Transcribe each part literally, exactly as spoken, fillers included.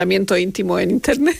íntimo en internet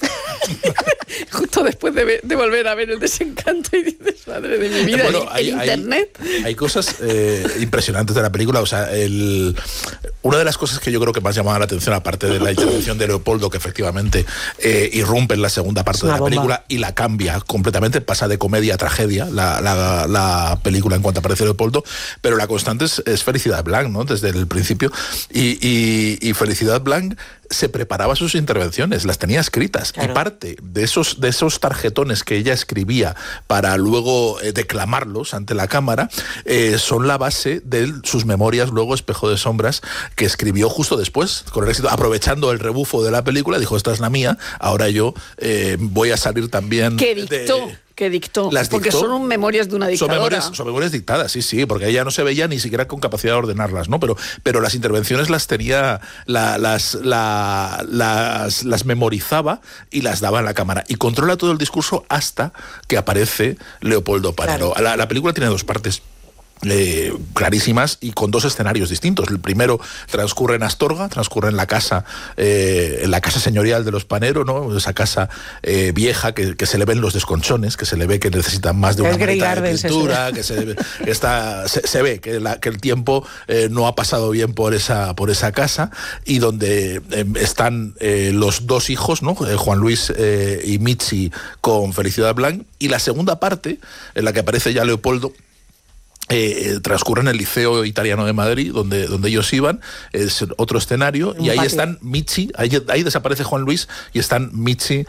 justo después de, ver, de volver a ver El Desencanto y dices, madre de mi vida, bueno, el, hay, el internet hay, hay cosas eh, impresionantes de la película. O sea, el, una de las cosas que yo creo que más llamaba la atención, aparte de la intervención de Leopoldo, que efectivamente eh, irrumpe en la segunda parte de la bomba. película y la cambia completamente, pasa de comedia a tragedia la, la, la película en cuanto aparece Leopoldo, pero la constante es, es Felicidad Blanc, ¿no? Desde el principio, y, y, y Felicidad Blanc se preparaba sus intervenciones, las tenía escritas, claro. Y parte de esos, de esos tarjetones que ella escribía para luego eh, declamarlos ante la cámara, eh, son la base de sus memorias, luego Espejo de Sombras, que escribió justo después, con el éxito, aprovechando el rebufo de la película, dijo, esta es la mía, ahora yo eh, voy a salir también... ¿Qué dictó? De, que dictó, las porque dictó, son memorias de una dictadora. Son memorias, son memorias dictadas, sí, sí, porque ella no se veía ni siquiera con capacidad de ordenarlas, ¿no? Pero, pero las intervenciones las tenía, la, las, la, las, las memorizaba y las daba en la cámara. Y controla todo el discurso hasta que aparece Leopoldo Panero. Claro. La, la película tiene dos partes. Eh, clarísimas y con dos escenarios distintos. El primero transcurre en Astorga, transcurre en la casa eh, en la casa señorial de los Panero, ¿no? Esa casa eh, vieja que, que se le ven los desconchones, que se le ve que necesitan más de una manita de pintura, que se, que está, se, se ve que, la, que el tiempo eh, no ha pasado bien por esa, por esa casa, y donde eh, están eh, los dos hijos, ¿no? Eh, Juan Luis eh, y Michi con Felicidad Blanc, y la segunda parte en la que aparece ya Leopoldo Eh, transcurre en el Liceo Italiano de Madrid, donde, donde ellos iban, es otro escenario, y ahí patio. están Michi, ahí, ahí desaparece Juan Luis, y están Michi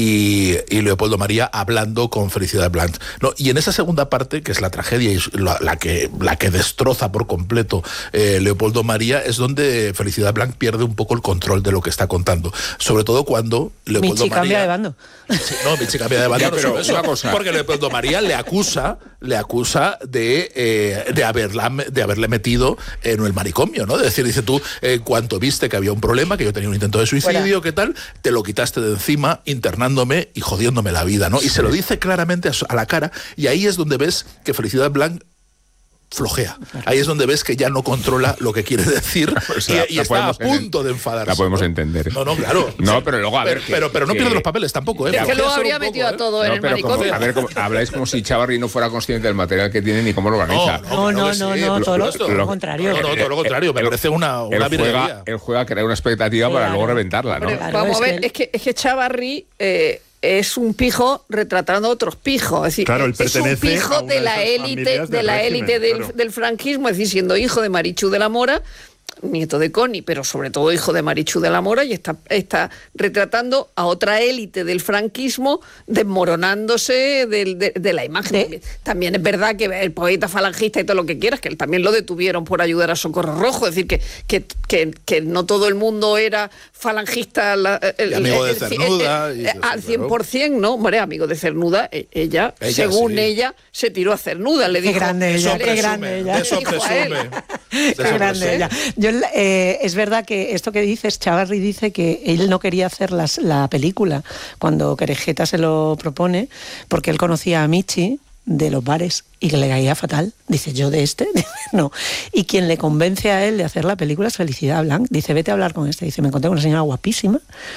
y, y Leopoldo María hablando con Felicidad Blanc, ¿no? Y en esa segunda parte, que es la tragedia y la, la, que, la que destroza por completo eh, Leopoldo María, es donde Felicidad Blanc pierde un poco el control de lo que está contando, sobre todo cuando Leopoldo Michi María... cambia de bando. Sí, no, Michi cambia de bando, ya, no pero eso, una cosa. Porque Leopoldo María le acusa, le acusa de... Eh, de, haberla, de haberle metido en el manicomio, ¿no? Es decir, dice tú, en eh, cuanto viste que había un problema, que yo tenía un intento de suicidio, Fuera. ¿qué tal? Te lo quitaste de encima, internándome y jodiéndome la vida, ¿no? Sí. Y se lo dice claramente a, a la cara, y ahí es donde ves que Felicidad Blanc flojea. Ahí es donde ves que ya no controla lo que quiere decir, pues y, la, y la está a punto de enfadarse. La podemos ¿no? entender. No, no, claro. No, pero luego a ver... Pero, que, pero, pero no que, pierde los papeles tampoco, ¿eh? Es que luego habría poco, metido ¿eh? a todo no, en el pero manicomio. Como, a ver, como, habláis como si Chavarri no fuera consciente del material que tiene ni cómo lo organiza. No, no, no, no, no todo lo, lo, lo contrario. No, no, todo lo contrario. Me parece una, una él juega, él juega a crear una expectativa sí, para claro. luego reventarla, ¿no? Claro, vamos a ver, es que, es que Chavarri... Eh, es un pijo retratando a otros pijos, es decir, claro, es un pijo de la élite de la élite del, claro. del franquismo, es decir, siendo hijo de Marichu de la Mora, nieto de Connie, pero sobre todo hijo de Marichu de la Mora, y está, está retratando a otra élite del franquismo desmoronándose de, de, de la imagen. ¿Sí? También, también es verdad que el poeta falangista y todo lo que quieras, que él también lo detuvieron por ayudar a Socorro Rojo, es decir, que, que, que, que no todo el mundo era falangista. La, el, y amigo de Cernuda. El, el, el, al cien por ciento, ¿no? Hombre, amigo de Cernuda, ella, ella según sí. ella, se tiró a Cernuda. Le dijo, qué grande ella, qué grande ella. Eso presume. Qué grande ella. Yo, eh, es verdad que esto que dices, Chavarri dice que él no quería hacer las, la película cuando Querejeta se lo propone, porque él conocía a Michi de los bares y que le caía fatal. Dice, yo de este, no. Y quien le convence a él de hacer la película es Felicidad Blanc. Dice, vete a hablar con este. Dice, me encontré con una señora guapísima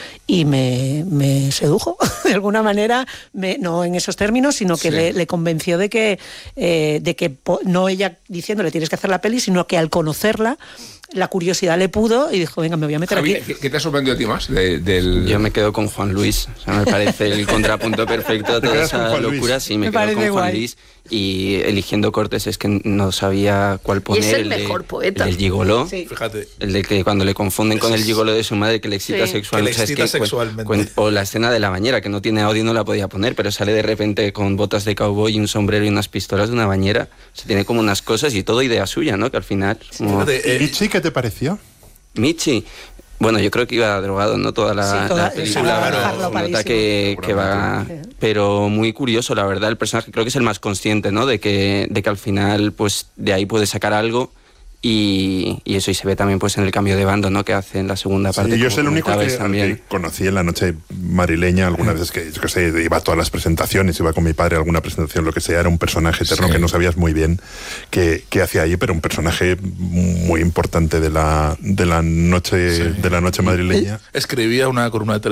y me, me sedujo. De alguna manera, me, no en esos términos, sino que sí. le, le convenció de que, eh, de que no ella diciéndole tienes que hacer la peli, sino que al conocerla, la curiosidad le pudo y dijo, venga, me voy a meter Javi, aquí. ¿Qué te ha sorprendido a ti más? De, del... Yo me quedo con Juan Luis. O sea, me parece el contrapunto perfecto a toda esa locura. Sí, me, me quedo con Juan guay. Luis. Y eligiendo cortes es que no sabía cuál poner. Y es el, el mejor de, poeta. El del gigoló. Sí. Fíjate. El de que cuando le confunden con el gigoló de su madre, que le excita sí. sexualmente. Que le excita o sea, es que sexualmente. Cuen, o la escena de la bañera, que no tiene audio, no la podía poner, pero sale de repente con botas de cowboy y un sombrero y unas pistolas de una bañera. O sea, tiene como unas cosas y todo idea suya, ¿no? Que al final... Como... Fíjate, eh, ¿Michi qué te pareció? Michi... Bueno, yo creo que iba drogado, ¿no? Toda la, sí, toda, la película, claro, se nota que, que va... Sí. Pero muy curioso, la verdad, el personaje creo que es el más consciente, ¿no? De que, de que al final, pues, de ahí puede sacar algo y, y eso, y se ve también, pues, en el cambio de bando, ¿no? Que hace en la segunda parte. Sí, yo soy el único que, que conocí en la noche madrileña algunas veces que, yo que sé, iba a todas las presentaciones, iba con mi padre a alguna presentación, lo que sea, era un personaje eterno sí. que no sabías muy bien qué, qué hacía allí, pero un personaje muy importante de la, de la noche, sí. de la noche madrileña. Escribía una columna de